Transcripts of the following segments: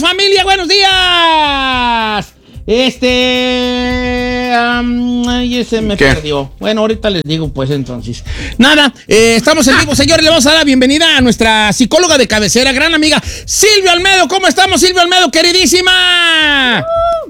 estamos, familia? Buenos días. Ay, se me perdió. Bueno, ahorita les digo, pues, entonces. Nada, estamos en vivo, señores. Le vamos a dar la bienvenida a nuestra psicóloga de cabecera, gran amiga, Silvia Olmedo. ¿Cómo estamos, Silvia Olmedo, queridísima?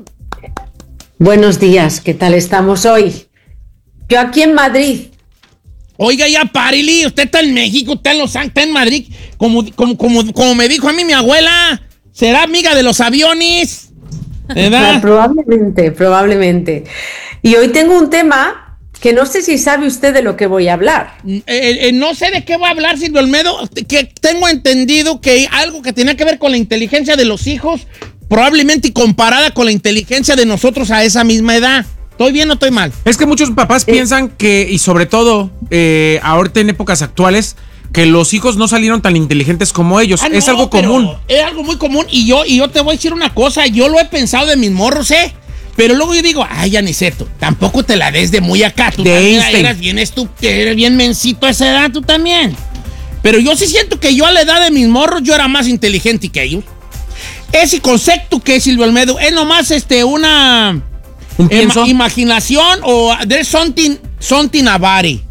Buenos días, ¿qué tal estamos hoy? Yo aquí en Madrid. Oiga, ya párele, usted está en México, está en Los Ángeles, está en Madrid. Como me dijo a mí mi abuela, ¿será amiga de los aviones? ¿Verdad? Probablemente. Y hoy tengo un tema que no sé si sabe usted de lo que voy a hablar. No sé de qué voy a hablar, Silvia Olmedo, que tengo entendido que algo que tenía que ver con la inteligencia de los hijos, probablemente y comparada con la inteligencia de nosotros a esa misma edad. ¿Estoy bien o estoy mal? Es que muchos papás piensan que, y sobre todo ahorita en épocas actuales, que los hijos no salieron tan inteligentes como ellos. Es algo común. Es algo muy común y yo te voy a decir una cosa, yo lo he pensado de mis morros, pero luego yo digo, ay, Aniceto, tampoco te la des de muy acá. Tú también eras bien eres bien mencito a esa edad, tú también. Pero yo sí siento que yo a la edad de mis morros yo era más inteligente que ellos. Ese concepto que es Silvio Olmedo es nomás una imaginación o there's something about it.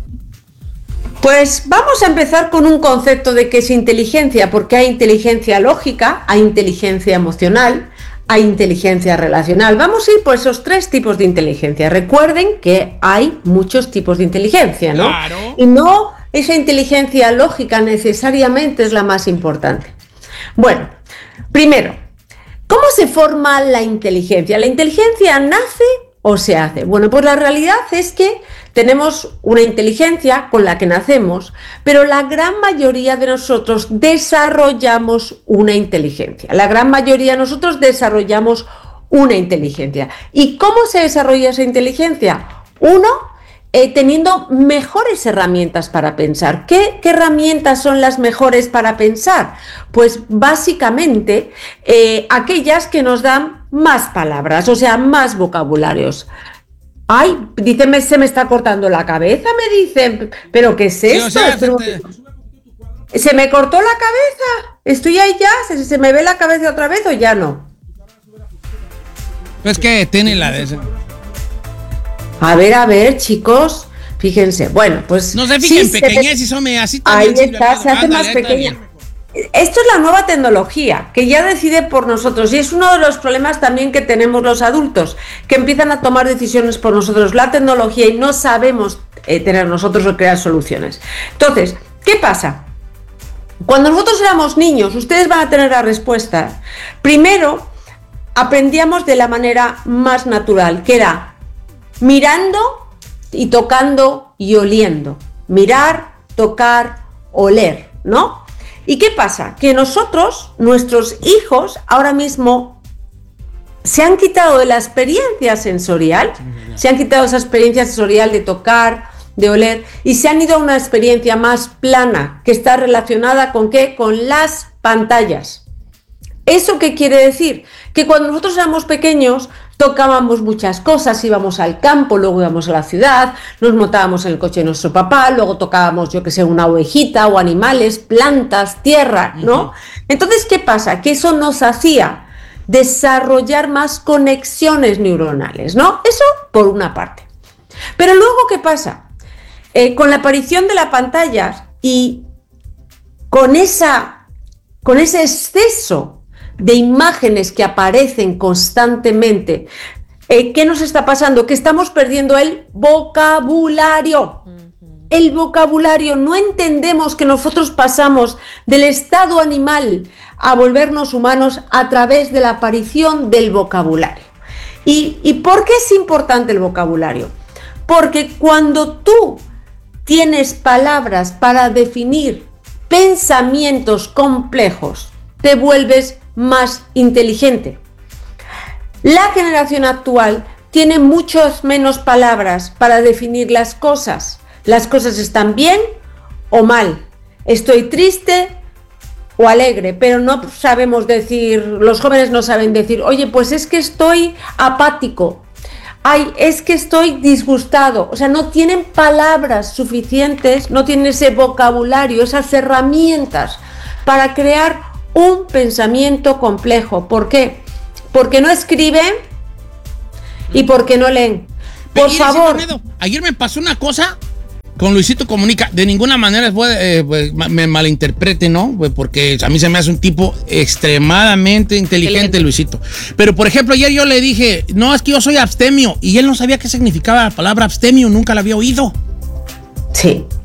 Pues vamos a empezar con un concepto de qué es inteligencia, porque hay inteligencia lógica, hay inteligencia emocional, hay inteligencia relacional. Vamos a ir por esos tres tipos de inteligencia. Recuerden que hay muchos tipos de inteligencia, ¿no? Claro. Y no esa inteligencia lógica necesariamente es la más importante. Bueno, primero, ¿cómo se forma la inteligencia? ¿La inteligencia nace o se hace? Bueno, pues la realidad es que tenemos una inteligencia con la que nacemos, pero la gran mayoría de nosotros desarrollamos una inteligencia. La gran mayoría de nosotros desarrollamos una inteligencia. ¿Y cómo se desarrolla esa inteligencia? Uno, teniendo mejores herramientas para pensar. ¿Qué herramientas son las mejores para pensar? Pues básicamente aquellas que nos dan más palabras, o sea, más vocabularios. Ay, dice, se me está cortando la cabeza, me dicen. ¿Pero qué es esto? Sí, o sea, ¿Se me cortó la cabeza? ¿Estoy ahí ya? ¿Se me ve la cabeza otra vez o ya no? Pues que tiene la de esa. A ver, chicos, fíjense. Bueno, pues... No se fijen, pequeñez y son así también. Ahí está, se hace más pequeña. Esto es la nueva tecnología, que ya decide por nosotros, y es uno de los problemas también que tenemos los adultos, que empiezan a tomar decisiones por nosotros, la tecnología, y no sabemos tener nosotros o crear soluciones. Entonces, ¿qué pasa? Cuando nosotros éramos niños, ustedes van a tener la respuesta. Primero, aprendíamos de la manera más natural, que era mirando y tocando y oliendo. Mirar, tocar, oler, ¿no? ¿Y qué pasa? Que nosotros, nuestros hijos, ahora mismo se han quitado de la experiencia sensorial, se han quitado esa experiencia sensorial de tocar, de oler, y se han ido a una experiencia más plana, que está relacionada ¿con qué? Con las pantallas. ¿Eso qué quiere decir? Que cuando nosotros éramos pequeños tocábamos muchas cosas, íbamos al campo, luego íbamos a la ciudad, nos montábamos en el coche de nuestro papá, luego tocábamos, yo que sé, una ovejita o animales, plantas, tierra, ¿no? Entonces, ¿qué pasa? Que eso nos hacía desarrollar más conexiones neuronales, ¿no? Eso por una parte. Pero luego, ¿qué pasa? Con la aparición de la pantalla y con ese exceso de imágenes que aparecen constantemente, ¿qué nos está pasando? Que estamos perdiendo el vocabulario. El vocabulario, no entendemos que nosotros pasamos del estado animal a volvernos humanos a través de la aparición del vocabulario. ¿Y por qué es importante el vocabulario? Porque cuando tú tienes palabras para definir pensamientos complejos, te vuelves más inteligente. La generación actual tiene muchas menos palabras para definir las cosas. Las cosas están bien o mal. Estoy triste o alegre, pero no sabemos decir, los jóvenes no saben decir, oye, pues es que estoy apático. Ay, es que estoy disgustado. O sea, no tienen palabras suficientes, no tienen ese vocabulario, esas herramientas para crear un pensamiento complejo. ¿Por qué? Porque no escriben y porque no leen. Por favor. Ayer me pasó una cosa con Luisito Comunica. De ninguna manera me malinterprete, ¿no? Porque a mí se me hace un tipo extremadamente inteligente, Luisito. Pero, por ejemplo, ayer yo le dije, no, es que yo soy abstemio. Y él no sabía qué significaba la palabra abstemio, nunca la había oído. Sí.